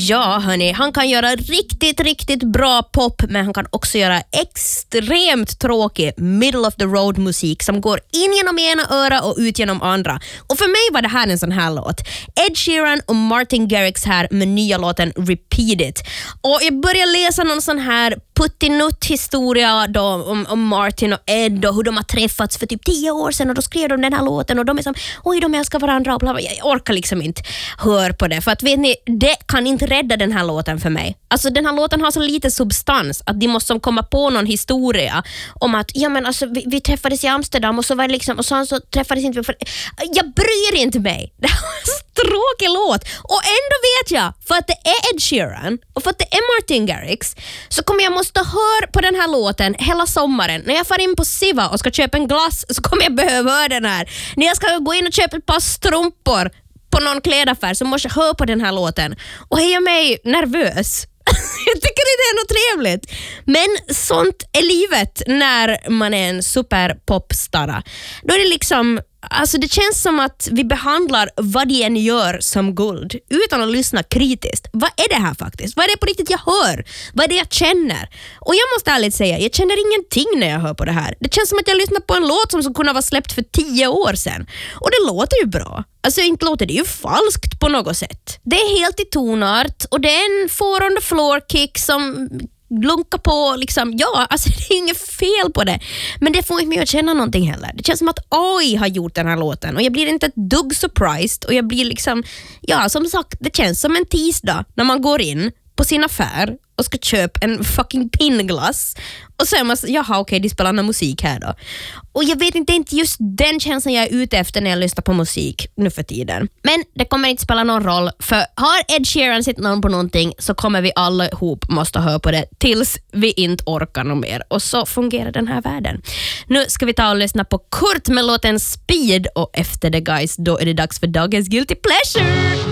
Ja, hörni, han kan göra riktigt, riktigt bra pop, men han kan också göra extremt tråkig middle of the road musik som går in genom ena öra och ut genom andra. Och för mig var det här en sån här låt. Ed Sheeran och Martin Garrix här med nya låten Repeat It. Och jag började läsa någon sån här puttinutt-historia då om Martin och Ed och hur de har träffats för typ 10 år sedan och då skrev de den här låten och de är som, oj, de älskar varandra och bla bla. Jag orkar liksom inte höra på det, för att vet ni, det kan inte rädda den här låten för mig. Alltså den här låten har så lite substans att de måste komma på någon historia om att, ja men alltså vi träffades i Amsterdam och så var det liksom, och sen så träffades inte vi. Jag bryr inte mig. Det här är en tråkig låt. Och ändå vet jag, för att det är Ed Sheeran och för att det är Martin Garrix, så kommer jag måste höra på den här låten hela sommaren. När jag far in på Siva och ska köpa en glass så kommer jag behöva höra den här. När jag ska gå in och köpa ett par strumpor på någon klädaffär så måste jag höra på den här låten. Och det gör mig nervös. Jag tycker det är något trevligt. Men sånt är livet när man är en superpopstar. Då är det liksom, alltså det känns som att vi behandlar vad de än gör som guld utan att lyssna kritiskt. Vad är det här faktiskt? Vad är det på riktigt jag hör? Vad är det jag känner? Och jag måste ärligt säga, jag känner ingenting när jag hör på det här. Det känns som att jag lyssnar på en låt som kunde vara släppt för 10 år sedan. Och det låter ju bra. Alltså inte låter det ju falskt på något sätt. Det är helt i tonart och det är en four on the floor kick som glunkar på liksom, ja, alltså det är inget fel på det, men det får inte mig att känna någonting heller. Det känns som att AI har gjort den här låten och jag blir inte ett dugg surprised och jag blir liksom, ja, som sagt, det känns som en tisdag när man går in på sin affär och ska köpa en fucking pinnglass och sen måste, jaha okej, de spelar någon musik här då. Och jag vet inte just den känslan jag är ute efter när jag lyssnar på musik nu för tiden. Men det kommer inte spela någon roll, för har Ed Sheeran sitt namn på någonting så kommer vi alla ihop måste höra på det tills vi inte orkar något mer. Och så fungerar den här världen. Nu ska vi ta och lyssna på Kurt med låten Speed och efter det guys, då är det dags för dagens Guilty Pleasure.